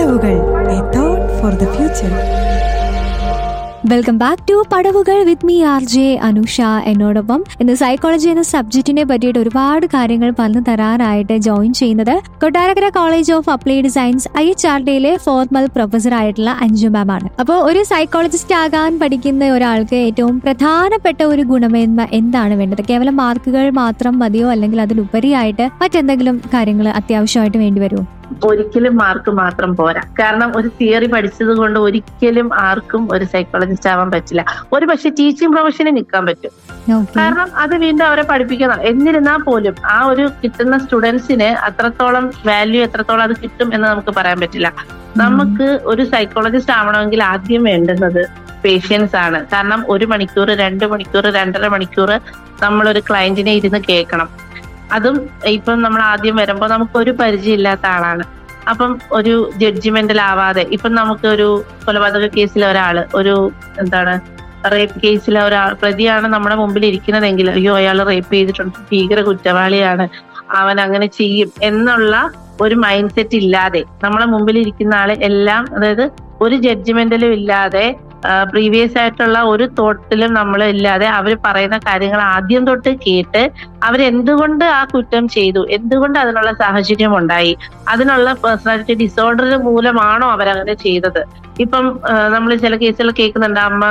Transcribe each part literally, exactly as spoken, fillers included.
പടവുകൾ, a thought for the future. Welcome back to പടവുകൾ with me R J Anusha. എന്നോടൊപ്പം ഇന്ന് സൈക്കോളജി എന്ന സബ്ജക്റ്റിനെ പറ്റിയിട്ട് ഒരുപാട് കാര്യങ്ങൾ പറഞ്ഞു തരാനായിട്ട് ജോയിൻ ചെയ്യുന്നത് Kottarakkara college of applied science I H R ഡിയിലെ formal professor ആയിട്ടുള്ള അഞ്ജു മാം ആണ്. അപ്പോൾ ഒരു സൈക്കോളജിസ്റ്റ് ആകാൻ പഠിക്കുന്ന ഒരാൾക്ക് ഏറ്റവും പ്രധാനപ്പെട്ട ഒരു ഗുണമേന്മ എന്താണ് വേണ്ടത്? കേവലം മാർക്കുകൾ മാത്രം മതിയോ, അല്ലെങ്കിൽ അതിലുപരിയായിട്ട് മറ്റെന്തെങ്കിലും കാര്യങ്ങൾ അത്യാവശ്യമായിട്ട് വേണ്ടി വരുമോ? ഒരിക്കലും മാർക്ക് മാത്രം പോരാ. കാരണം ഒരു തിയറി പഠിച്ചത് കൊണ്ട് ഒരിക്കലും ആർക്കും ഒരു സൈക്കോളജിസ്റ്റ് ആവാൻ പറ്റില്ല. ഒരു പക്ഷെ ടീച്ചിങ് പ്രൊഫഷനിൽ നിൽക്കാൻ പറ്റും, കാരണം അത് വീണ്ടും അവരെ പഠിപ്പിക്കണം. എന്നിരുന്നാൽ പോലും ആ ഒരു കിട്ടുന്ന സ്റ്റുഡൻസിന് അത്രത്തോളം വാല്യൂ, എത്രത്തോളം അത് കിട്ടും എന്ന് നമുക്ക് പറയാൻ പറ്റില്ല. നമുക്ക് ഒരു സൈക്കോളജിസ്റ്റ് ആവണമെങ്കിൽ ആദ്യം വേണ്ടുന്നത് പേഷ്യൻസ് ആണ്. കാരണം ഒരു മണിക്കൂർ, രണ്ട് മണിക്കൂർ, രണ്ടര മണിക്കൂർ നമ്മളൊരു ക്ലയന്റിനെ ഇരുന്ന് കേൾക്കണം. അതും ഇപ്പം നമ്മൾ ആദ്യം വരുമ്പോ നമുക്കൊരു പരിചയം ഇല്ലാത്ത ആളാണ്. അപ്പം ഒരു ജഡ്ജിമെന്റൽ ആവാതെ, ഇപ്പം നമുക്ക് ഒരു കൊലപാതക കേസിലെ ഒരാള്, ഒരു എന്താണ് റേപ്പ് കേസിലെ ഒരാൾ പ്രതിയാണ് നമ്മുടെ മുമ്പിൽ ഇരിക്കുന്നതെങ്കിൽ, അയ്യോ അയാൾ റേപ്പ് ചെയ്തിട്ടുണ്ട്, ഭീകര കുറ്റവാളിയാണ്, അവൻ അങ്ങനെ ചെയ്യും എന്നുള്ള ഒരു മൈൻഡ് സെറ്റ് ഇല്ലാതെ നമ്മളെ മുമ്പിൽ ഇരിക്കുന്ന ആള് എല്ലാം, അതായത് ഒരു ജഡ്ജിമെന്റലും ഇല്ലാതെ, പ്രീവിയസ് ആയിട്ടുള്ള ഒരു തോട്ടിലും നമ്മൾ ഇല്ലാതെ അവർ പറയുന്ന കാര്യങ്ങൾ ആദ്യം തൊട്ട് കേട്ട് അവരെന്തുകൊണ്ട് ആ കുറ്റം ചെയ്തു, എന്തുകൊണ്ട് അതിനുള്ള സാഹചര്യം ഉണ്ടായി, അതിനുള്ള പേഴ്സണാലിറ്റി ഡിസോർഡർ മൂലമാണോ അവരങ്ങനെ ചെയ്തത്. ഇപ്പം നമ്മൾ ചില കേസുകൾ കേൾക്കുന്നുണ്ട്, അമ്മ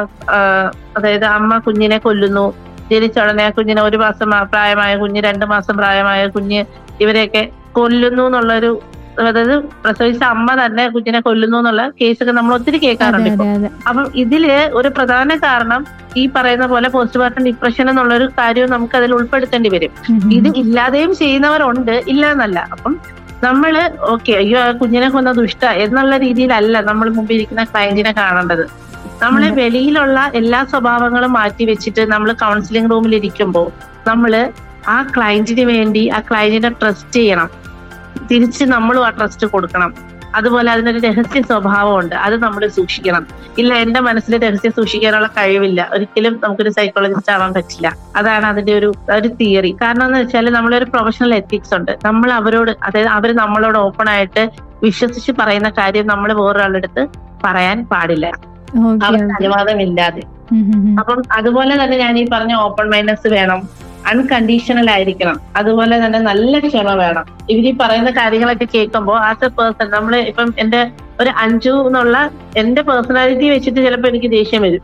അതായത് അമ്മ കുഞ്ഞിനെ കൊല്ലുന്നു, ജനിച്ച ഉടനെ ആ കുഞ്ഞിനെ, ഒരു മാസം പ്രായമായ കുഞ്ഞ്, രണ്ടു മാസം പ്രായമായ കുഞ്ഞ്, ഇവരെയൊക്കെ കൊല്ലുന്നു എന്നുള്ളൊരു, അതായത് പ്രസവിച്ച അമ്മ തന്നെ കുഞ്ഞിനെ കൊല്ലുന്നു എന്നുള്ള കേസൊക്കെ നമ്മൾ ഒത്തിരി കേൾക്കാറുണ്ട് ഇപ്പൊ. അപ്പം ഇതില് ഒരു പ്രധാന കാരണം ഈ പറയുന്ന പോലെ പോസ്റ്റ്മോർട്ടം ഡിപ്രഷൻ എന്നുള്ളൊരു കാര്യവും നമുക്ക് അതിൽ ഉൾപ്പെടുത്തേണ്ടി വരും. ഇത് ഇല്ലാതെയും ചെയ്യുന്നവരുണ്ട്, ഇല്ല എന്നല്ല. അപ്പം നമ്മള് ഓക്കെ, അയ്യോ ആ കുഞ്ഞിനെ കൊന്ന ദുഷ്ട എന്നുള്ള രീതിയിലല്ല നമ്മൾ മുമ്പിൽ ഇരിക്കുന്ന ക്ലയന്റിനെ കാണേണ്ടത്. നമ്മളെ വെളിയിലുള്ള എല്ലാ സ്വഭാവങ്ങളും മാറ്റി വെച്ചിട്ട് നമ്മൾ കൗൺസിലിംഗ് റൂമിൽ ഇരിക്കുമ്പോൾ നമ്മള് ആ ക്ലയന്റിന് വേണ്ടി ആ ക്ലയന്റിനെ ട്രസ്റ്റ് ചെയ്യണം, തിരിച്ച് നമ്മളും ആ ട്രസ്റ്റ് കൊടുക്കണം. അതുപോലെ അതിനൊരു രഹസ്യ സ്വഭാവമുണ്ട്, അത് നമ്മൾ സൂക്ഷിക്കണം. ഇല്ല, എന്റെ മനസ്സിൽ രഹസ്യം സൂക്ഷിക്കാനുള്ള കഴിവില്ല, ഒരിക്കലും നമുക്കൊരു സൈക്കോളജിസ്റ്റ് ആവാൻ പറ്റില്ല. അതാണ് അതിന്റെ ഒരു ഒരു തിയറി. കാരണം എന്ന് വെച്ചാൽ നമ്മളൊരു പ്രൊഫഷണൽ എത്തിക്സ് ഉണ്ട്. നമ്മൾ അവരോട്, അതായത് അവർ നമ്മളോട് ഓപ്പൺ ആയിട്ട് വിശ്വസിച്ച് പറയുന്ന കാര്യം നമ്മൾ വേറൊരാളുടെ അടുത്ത് പറയാൻ പാടില്ല, അവർക്ക് അനുവാദമില്ലാതെ. അപ്പം അതുപോലെ തന്നെ ഞാൻ ഈ പറഞ്ഞ ഓപ്പൺ മൈൻഡ്നെസ് വേണം, അൺകണ്ടീഷണൽ ആയിരിക്കണം, അതുപോലെ തന്നെ നല്ല ക്ഷമ വേണം. ഇവര് പറയുന്ന കാര്യങ്ങളൊക്കെ കേൾക്കുമ്പോൾ ആസ് എ പേഴ്സൺ, നമ്മള് ഇപ്പം എന്റെ ഒരു അഞ്ജു എന്നുള്ള എന്റെ പേഴ്സണാലിറ്റി വെച്ചിട്ട് ചിലപ്പോ എനിക്ക് ദേഷ്യം വരും,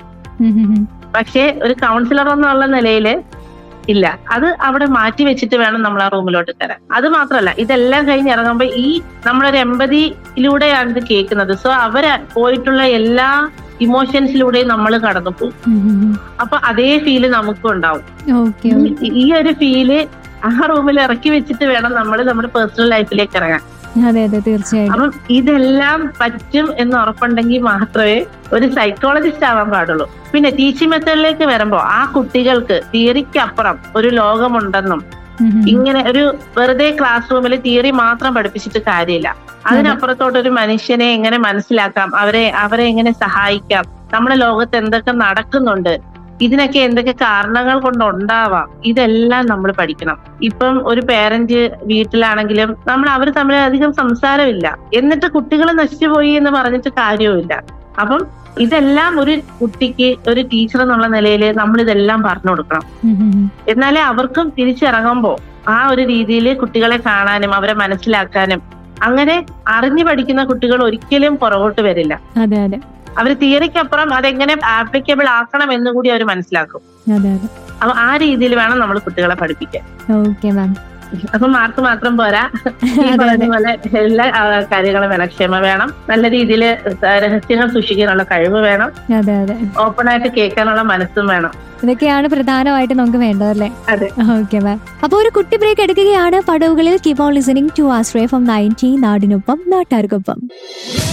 പക്ഷെ ഒരു കൗൺസിലർ എന്നുള്ള നിലയില് ഇല്ല. അത് അവിടെ മാറ്റി വെച്ചിട്ട് വേണം നമ്മൾ ആ റൂമിലോട്ട് തരാൻ. അത് മാത്രമല്ല, ഇതെല്ലാം കഴിഞ്ഞ് ഇറങ്ങുമ്പോ ഈ നമ്മളൊരു എമ്പതിയിലൂടെയാണ് ഇത് കേൾക്കുന്നത്. സോ അവര് പോയിട്ടുള്ള എല്ലാ ഇമോഷൻസിലൂടെയും നമ്മൾ കടന്നു പോകും. അപ്പൊ അതേ ഫീല് നമുക്കും ഉണ്ടാവും. ഈ ഒരു ഫീല് ആ റൂമിൽ ഇറക്കി വെച്ചിട്ട് വേണം നമ്മൾ നമ്മുടെ പേഴ്സണൽ ലൈഫിലേക്ക് ഇറങ്ങാൻ. അതെ അതെ, തീർച്ചയായും. അപ്പം ഇതെല്ലാം പറ്റും എന്ന് ഉറപ്പുണ്ടെങ്കിൽ മാത്രമേ ഒരു സൈക്കോളജിസ്റ്റ് ആവാൻ പാടുള്ളൂ. പിന്നെ ടീച്ചിങ് മെത്തേഡിലേക്ക് വരുമ്പോ ആ കുട്ടികൾക്ക് തിയറിക്ക് അപ്പുറം ഒരു ലോകമുണ്ടെന്നും, ഇങ്ങനെ ഒരു വെറുതെ ക്ലാസ് റൂമിൽ തിയറി മാത്രം പഠിപ്പിച്ചിട്ട് കാര്യമില്ല, അതിനപ്പുറത്തോട്ടൊരു മനുഷ്യനെ എങ്ങനെ മനസ്സിലാക്കാം, അവരെ അവരെ എങ്ങനെ സഹായിക്കാം, നമ്മുടെ ലോകത്ത് എന്തൊക്കെ നടക്കുന്നുണ്ട്, ഇതിനൊക്കെ എന്തൊക്കെ കാരണങ്ങൾ കൊണ്ടുണ്ടാവാം, ഇതെല്ലാം നമ്മൾ പഠിക്കണം. ഇപ്പം ഒരു പേരന്റ് വീട്ടിലാണെങ്കിലും നമ്മൾ അവർ തമ്മിൽ അധികം സംസാരമില്ല, എന്നിട്ട് കുട്ടികൾ നശിച്ചുപോയി എന്ന് പറഞ്ഞിട്ട് കാര്യവുമില്ല. അപ്പം ഇതെല്ലാം ഒരു കുട്ടിക്ക് ഒരു ടീച്ചർ എന്നുള്ള നിലയിൽ നമ്മൾ ഇതെല്ലാം പറഞ്ഞു കൊടുക്കണം. എന്നാലേ അവർക്കും തിരിച്ചിറങ്ങുമ്പോ ആ ഒരു രീതിയിൽ കുട്ടികളെ കാണാനും അവരെ മനസ്സിലാക്കാനും, അങ്ങനെ അറിഞ്ഞു പഠിക്കുന്ന കുട്ടികൾ ഒരിക്കലും പുറകോട്ട് വരില്ല. അതെ അതെ, അവര് തിയറിക്കപ്പുറം അതെങ്ങനെ ആപ്ലിക്കബിൾ ആക്കണം എന്ന് കൂടി അവർ മനസ്സിലാക്കും. അപ്പൊ ആ രീതിയിൽ വേണം നമ്മൾ കുട്ടികളെ പഠിപ്പിക്കാൻ. Okay ma'am. അപ്പൊ മാർക്ക് മാത്രം പോരാ, പോലെ എല്ലാ കാര്യങ്ങളും വേണം. ക്ഷമ വേണം, നല്ല രീതിയിൽ രഹസ്യങ്ങൾ സൂക്ഷിക്കാനുള്ള കഴിവ് വേണം, ഓപ്പൺ ആയിട്ട് കേൾക്കാനുള്ള മനസ്സും വേണം. ഇതൊക്കെയാണ് പ്രധാനമായിട്ട് നമുക്ക് വേണ്ടതല്ലേ? അതെ. Okay ma'am. അപ്പൊ ഒരു കുട്ടി ബ്രേക്ക് എടുക്കുകയാണ്. പടവുകളിൽ keep on listening to Ashraya from ninety, നാടിനൊപ്പം നാട്ടാർക്കൊപ്പം.